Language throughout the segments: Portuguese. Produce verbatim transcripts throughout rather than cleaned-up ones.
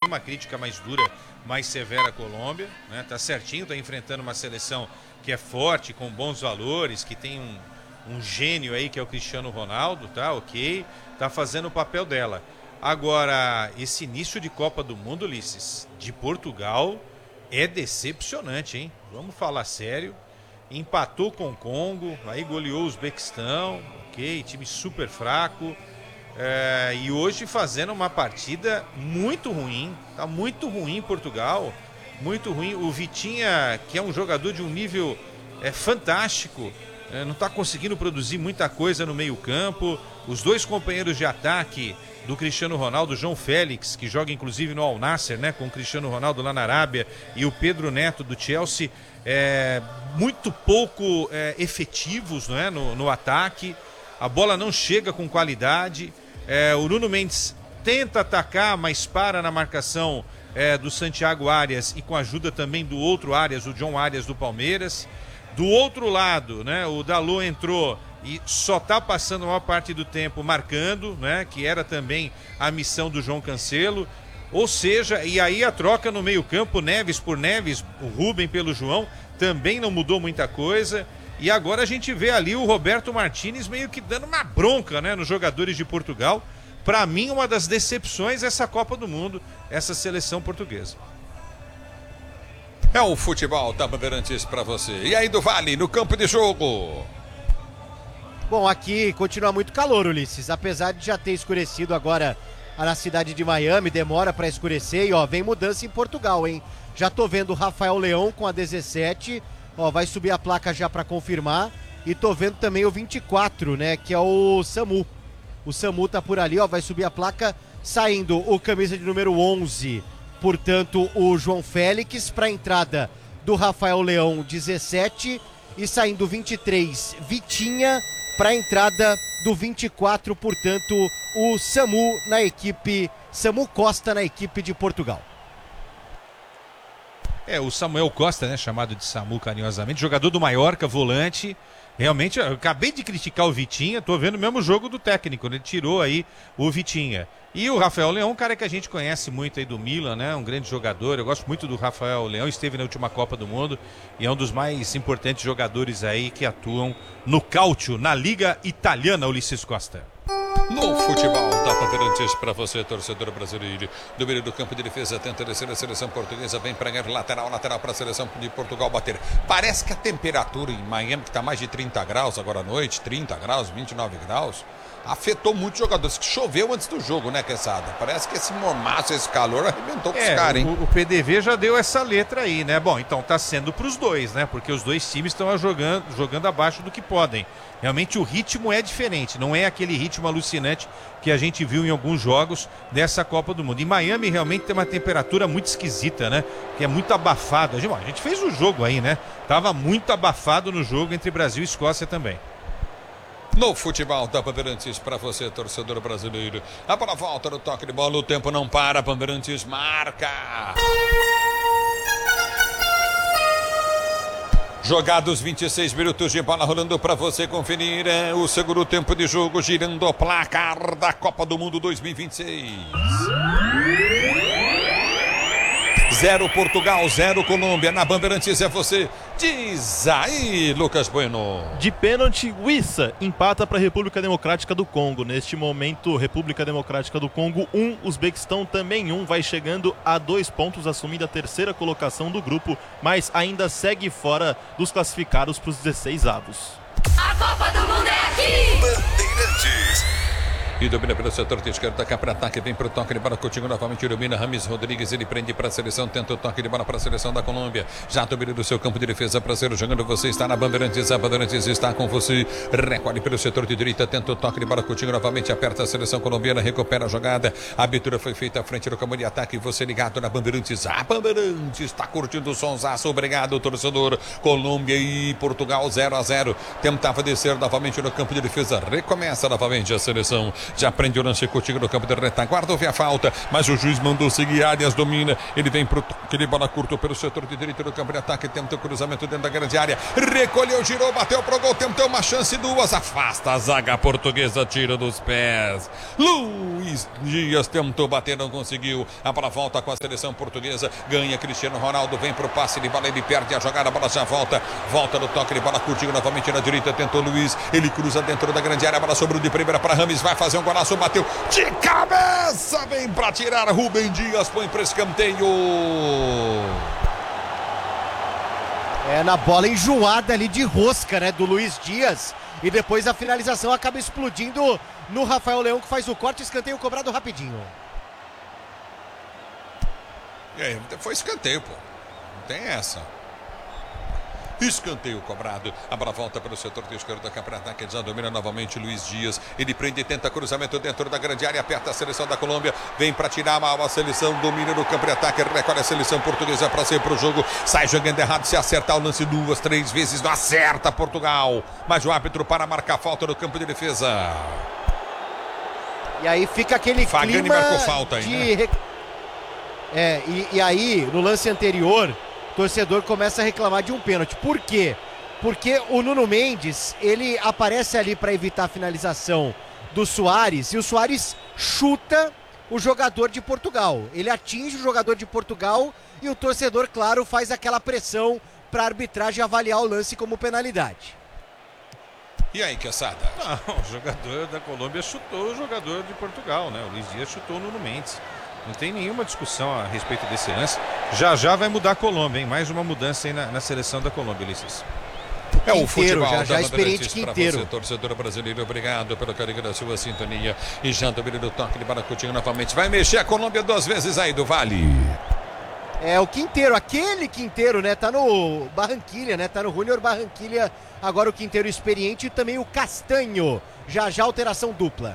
uma crítica mais dura, mais severa à Colômbia, né? Tá certinho, tá enfrentando uma seleção que é forte, com bons valores, que tem um, um gênio aí que é o Cristiano Ronaldo, tá? Ok, tá fazendo o papel dela. Agora, esse início de Copa do Mundo, Ulisses, de Portugal, é decepcionante, hein? Vamos falar sério. Empatou com o Congo, aí goleou o Uzbequistão, ok, time super fraco. É, e hoje fazendo uma partida muito ruim, tá muito ruim Portugal, muito ruim. O Vitinha, que é um jogador de um nível é, fantástico, é, não está conseguindo produzir muita coisa no meio campo. Os dois companheiros de ataque do Cristiano Ronaldo, João Félix, que joga inclusive no Al Nassr, né, com o Cristiano Ronaldo lá na Arábia, e o Pedro Neto do Chelsea, é, muito pouco é, efetivos, não é, no, no ataque. A bola não chega com qualidade. É, o Nuno Mendes tenta atacar, mas para na marcação é, do Santiago Arias e com a ajuda também do outro Arias, o John Arias do Palmeiras. Do outro lado, né, o Dalot entrou e só está passando a maior parte do tempo marcando, né, que era também a missão do João Cancelo. Ou seja, e aí a troca no meio campo, Neves por Neves, o Rubem pelo João, também não mudou muita coisa. E agora a gente vê ali o Roberto Martínez meio que dando uma bronca, né, nos jogadores de Portugal. Para mim, uma das decepções essa Copa do Mundo, essa seleção portuguesa. É o futebol da Bandeirantes para você. E aí do Vale, no campo de jogo? Bom, aqui continua muito calor, Ulisses. Apesar de já ter escurecido agora na cidade de Miami, demora para escurecer e ó, vem mudança em Portugal, hein? Já tô vendo o Rafael Leão com a dezessete, ó, vai subir a placa já para confirmar. E tô vendo também o vinte e quatro, né, que é o Samu. O Samu tá por ali, ó, vai subir a placa, saindo o camisa de número onze, portanto, o João Félix, para a entrada do Rafael Leão, dezessete, e saindo vinte e três, Vitinha, para a entrada do vinte e quatro, portanto, o Samu na equipe, Samu Costa na equipe de Portugal. É, o Samuel Costa, né, chamado de Samu carinhosamente, jogador do Mallorca, volante. Realmente, eu acabei de criticar o Vitinha, tô vendo o mesmo jogo do técnico, né? Ele tirou aí o Vitinha. E o Rafael Leão, um cara que a gente conhece muito aí do Milan, né? Um grande jogador, eu gosto muito do Rafael Leão, esteve na última Copa do Mundo e é um dos mais importantes jogadores aí que atuam no Calcio, na Liga Italiana, Ulisses Costa. No futebol da Bandeirantes para você, torcedor brasileiro. Do meio do campo de defesa, tenta descer a seleção portuguesa, vem para lateral, lateral para a seleção de Portugal bater. Parece que a temperatura em Miami, que está mais de trinta graus agora à noite, trinta graus, vinte e nove graus, afetou muitos jogadores. Choveu antes do jogo, né, Quesada? Parece que esse mormaço, esse calor arrebentou com é, os caras, hein? O, o P D V já deu essa letra aí, né? Bom, então tá sendo pros dois, né? Porque os dois times estão jogando, jogando abaixo do que podem. Realmente o ritmo é diferente, não é aquele ritmo alucinante que a gente viu em alguns jogos dessa Copa do Mundo. Em Miami realmente tem uma temperatura muito esquisita, né? Que é muito abafado. A gente, a gente fez o jogo aí, né? Tava muito abafado no jogo entre Brasil e Escócia também. No futebol da Bandeirantes para você, torcedor brasileiro. A bola volta no toque de bola, o tempo não para, Bandeirantes marca. Jogados vinte e seis minutos de bola rolando para você conferir. É o segundo tempo de jogo, girando o placar da Copa do Mundo dois mil e vinte e seis. Zero Portugal, zero Colômbia. Na Bandeirantes é você. Diz aí, Lucas Bueno. De pênalti, Wissa empata para a República Democrática do Congo. Neste momento, República Democrática do Congo um, Uzbequistão também um. Vai chegando a dois pontos, assumindo a terceira colocação do grupo, mas ainda segue fora dos classificados para os dezesseis avos. A Copa do Mundo é aqui! Bandeirantes. E domina pelo setor de esquerda, cá para ataque, vem para o toque de bola, Coutinho novamente domina, Rames Rodrigues, ele prende para a seleção, tenta o toque de bola para a seleção da Colômbia, já domina do seu campo de defesa, prazer jogando, você está na Bandeirantes, a Bandeirantes está com você, recolhe pelo setor de direita, tenta o toque de bola, Coutinho novamente aperta a seleção colombiana, recupera a jogada, a abertura foi feita à frente do campo de ataque, você ligado na Bandeirantes, a Bandeirantes está curtindo o sonsaço, obrigado torcedor, Colômbia e Portugal zero a zero, tentava descer novamente no campo de defesa, recomeça novamente a seleção, Já prende o lance contigo no campo de retaguarda. Houve a falta, mas o juiz mandou seguir. Arias domina. Ele vem pro toque de bola curto pelo setor de direita do campo de ataque. Tenta o cruzamento dentro da grande área. Recolheu, girou, bateu pro gol. Tentou uma chance, duas. Afasta a zaga portuguesa. Tira dos pés. Luiz Dias tentou bater, não conseguiu. A bola volta com a seleção portuguesa. Ganha Cristiano Ronaldo. Vem pro passe de bola. Ele perde a jogada. A bola já volta. Volta no toque de bola curtinho novamente na direita. Tentou Luiz. Ele cruza dentro da grande área. A bola sobrou de primeira para Rames. Vai fazer um golaço. Bateu de cabeça. Vem para tirar. Rubem Dias põe para escanteio. É na bola enjoada ali de rosca, né? Do Luiz Dias. E depois a finalização acaba explodindo no Rafael Leão, que faz o corte. Escanteio cobrado rapidinho. E aí, foi escanteio, pô. Não tem essa. Escanteio cobrado. A bola volta para o setor de esquerda da campo de ataque. Já domina novamente Luiz Dias. Ele prende e tenta cruzamento dentro da grande área. Aperta a seleção da Colômbia. Vem para tirar mal a seleção. Domina no campo de ataque. Recolhe a seleção portuguesa para sair para o jogo. Sai jogando errado. Se acertar o lance duas, três vezes, não acerta Portugal. Mas o árbitro para marcar falta no campo de defesa. E aí fica aquele Fagani clima marcou falta aí, de... né? É, e, e aí, no lance anterior, o torcedor começa a reclamar de um pênalti. Por quê? Porque o Nuno Mendes, ele aparece ali para evitar a finalização do Soares, e o Soares chuta o jogador de Portugal. Ele atinge o jogador de Portugal e o torcedor, claro, faz aquela pressão para a arbitragem avaliar o lance como penalidade. E aí, Quesada? Não, o jogador da Colômbia chutou o jogador de Portugal, né? O Luiz Dias chutou o Nuno Mendes. Não tem nenhuma discussão a respeito desse lance. Já já vai mudar a Colômbia, hein? Mais uma mudança aí na, na seleção da Colômbia, Ulisses. É o Quinteiro, futebol já, da já experiente Quinteiro. Você, torcedor brasileiro, obrigado pelo carinho da sua sintonia. E já domina do toque de bola curtinho novamente. Vai mexer a Colômbia duas vezes aí do Vale. É o Quinteiro, aquele Quinteiro, né? Tá no Barranquilha, né? Tá no Júnior Barranquilha. Agora o Quinteiro experiente e também o Castanho. Já já alteração dupla.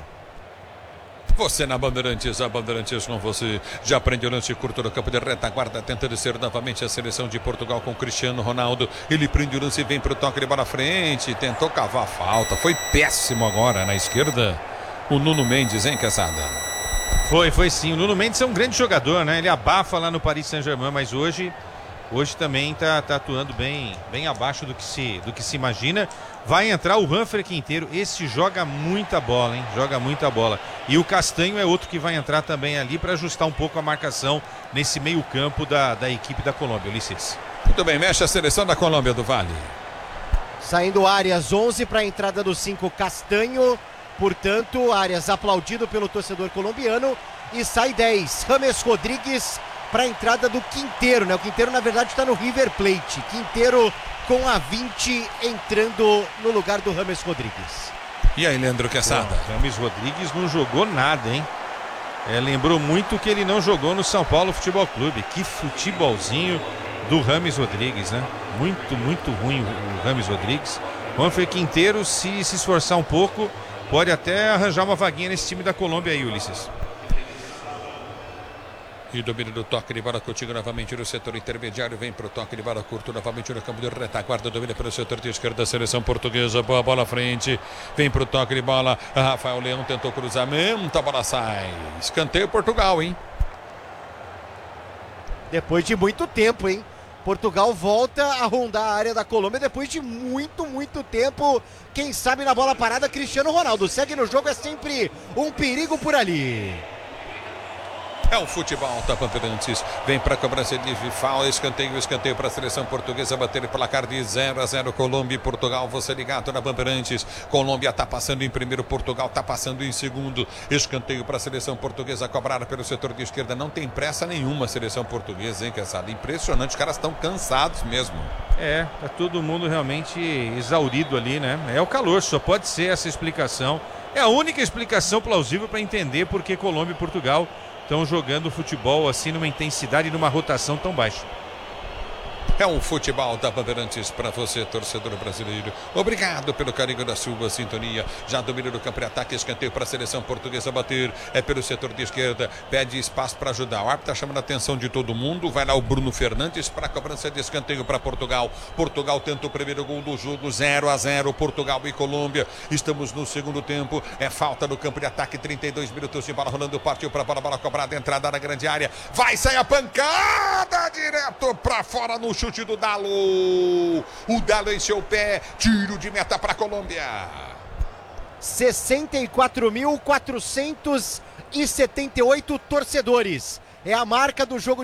Você na Bandeirantes, a Bandeirantes com você. Já prende o lance curto no campo de retaguarda, tenta descer novamente a seleção de Portugal com Cristiano Ronaldo. Ele prende o lance e vem para o toque de bola à frente. Tentou cavar a falta. Foi péssimo agora na esquerda. O Nuno Mendes, hein, Quesada? Foi, foi sim. O Nuno Mendes é um grande jogador, né? Ele abafa lá no Paris Saint-Germain, mas hoje, hoje também tá, tá atuando bem, bem abaixo do que, se, do que se imagina. Vai entrar o Humphrey Quinteiro. Esse joga muita bola, hein? Joga muita bola. E o Castanho é outro que vai entrar também ali para ajustar um pouco a marcação nesse meio campo da, da equipe da Colômbia, Ulisses. Muito bem, mexe a seleção da Colômbia do Vale. Saindo Arias, onze para a entrada do cinco, Castanho. Portanto, Arias aplaudido pelo torcedor colombiano. E sai dez, James Rodrigues para a entrada do Quinteiro, né? O Quinteiro, na verdade, está no River Plate. Quinteiro com a vinte entrando no lugar do James Rodrigues. E aí, Leandro Quesada? Bom, James Rodrigues não jogou nada, hein? É, lembrou muito que ele não jogou no São Paulo Futebol Clube. Que futebolzinho do James Rodrigues, né? Muito, muito ruim o James Rodrigues. Humphrey Quinteiro, se se esforçar um pouco, pode até arranjar uma vaguinha nesse time da Colômbia aí, Ulisses. E domínio do toque de bola contigo novamente no setor intermediário. Vem para o toque de bola curto novamente no campo de retaguarda. Domina pelo setor de esquerda da seleção portuguesa. Boa bola à frente. Vem para o toque de bola. Rafael Leão tentou cruzamento. A bola sai. Escanteio Portugal, hein? Depois de muito tempo, hein? Portugal volta a rondar a área da Colômbia depois de muito, muito tempo. Quem sabe na bola parada, Cristiano Ronaldo. Segue no jogo, é sempre um perigo por ali. É o futebol da Bandeirantes. Vem para a cobrança de falta. Escanteio, escanteio para a seleção portuguesa. Bater o placar de zero a zero. Colômbia e Portugal. Você ligado na Bandeirantes. Colômbia está passando em primeiro. Portugal está passando em segundo. Escanteio para a seleção portuguesa. Cobrada pelo setor de esquerda. Não tem pressa nenhuma a seleção portuguesa, hein, Quesada? Impressionante. Os caras estão cansados mesmo. É, tá todo mundo realmente exaurido ali, né? É o calor, só pode ser essa explicação. É a única explicação plausível para entender por que Colômbia e Portugal estão jogando futebol assim numa intensidade e numa rotação tão baixa. É o futebol da Bandeirantes para você, torcedor brasileiro. Obrigado pelo carinho da sua sintonia. Já domina do campo de ataque, escanteio para a seleção portuguesa bater. É pelo setor de esquerda, pede espaço para ajudar. O árbitro está chamando a atenção de todo mundo. Vai lá o Bruno Fernandes para a cobrança de escanteio para Portugal. Portugal tenta o primeiro gol do jogo, zero a zero. Portugal e Colômbia. Estamos no segundo tempo. É falta no campo de ataque, trinta e dois minutos de bola rolando. Partiu para a bola, bola cobrada, entrada na grande área. Vai sair a pancada direto para fora no chute do Dalo. O Dalo em seu pé, tiro de meta para a Colômbia. sessenta e quatro mil quatrocentos e setenta e oito torcedores. É a marca do jogo